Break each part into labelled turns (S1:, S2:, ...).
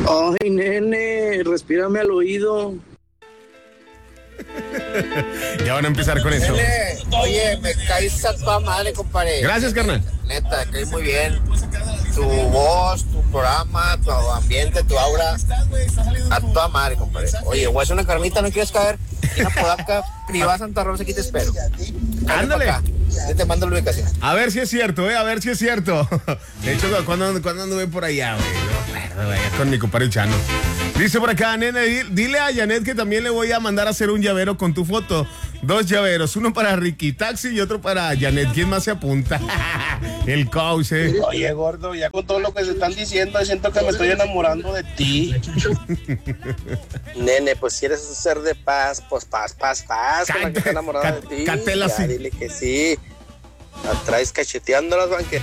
S1: Ay, nene, respírame al oído.
S2: Ya van a empezar con eso.
S3: Oye, me caes a toda madre, compadre.
S2: Gracias, carnal.
S3: Neta, me caes muy bien. Tu voz, tu programa, tu ambiente, tu aura. A toda madre, compadre. Oye, voy a hacer una carnita, ¿no quieres caer? En la Podaca, privada Santa Rosa, aquí te espero.
S2: Ándale.
S3: Yo te mando la ubicación.
S2: A ver si es cierto, a ver si es cierto. De hecho, cuando anduve por allá, güey? No me acuerdo, güey, con mi compadre Chano. Dice por acá, nene, dile a Janet que también le voy a mandar a hacer un llavero con tu foto. 2 llaveros, uno para Ricky Taxi y otro para Janet. ¿Quién más se apunta? El coach,
S4: Oye, gordo, ya con todo lo que se están diciendo, siento que me estoy enamorando de ti.
S5: Nene, pues si eres un ser de paz, pues paz. Con la que está enamorada de ti.
S2: Catela, sí.
S5: Dile que sí. La traes cacheteando las banquetas.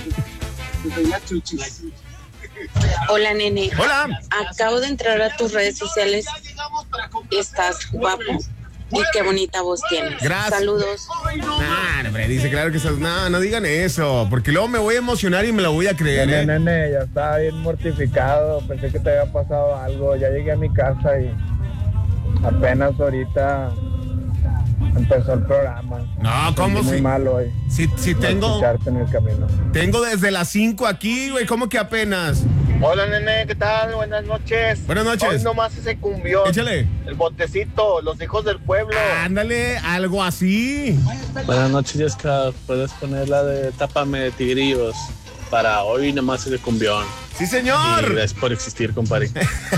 S6: Hola, nene.
S2: Hola.
S6: Acabo de entrar a tus redes sociales. Estás guapo. Y qué bonita voz tienes.
S2: Gracias.
S6: Saludos.
S2: Hombre, dice, claro que estás. No digan eso, porque luego me voy a emocionar y me lo voy a creer,
S7: Nene, ya estaba bien mortificado. Pensé que te había pasado algo. Ya llegué a mi casa y apenas ahorita empezó el programa.
S2: No, ¿cómo
S7: muy
S2: si?
S7: mal hoy.
S2: Si tengo.
S7: Escucharte en el camino.
S2: Tengo desde las 5 aquí, güey, ¿cómo que apenas?
S4: Hola, nene, ¿qué tal? Buenas noches.
S2: Buenas noches.
S4: Hoy nomás ese cumbión.
S2: Échale.
S4: El botecito, los hijos del pueblo.
S2: Ándale, algo así.
S8: Buenas noches, Jessica. Puedes poner la de Tápame de Tigrillos para hoy nomás ese cumbión.
S2: Sí, señor.
S8: Y gracias por existir, compadre.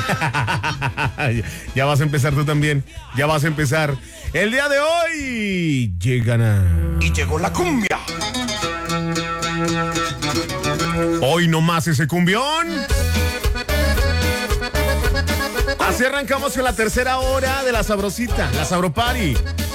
S2: Ya vas a empezar tú también. Ya vas a empezar. El día de hoy llegan a...
S9: Y llegó la cumbia.
S2: Hoy nomás ese cumbión. Así arrancamos con la tercera hora de la sabrosita, la Sabropari.